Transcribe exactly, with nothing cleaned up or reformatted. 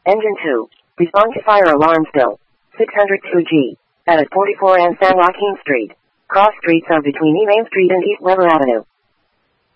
Engine two. Respond to fire alarm still. six hundred two G. At forty-four and San Joaquin Street. Cross streets are between E. Main Street and East Weber Avenue.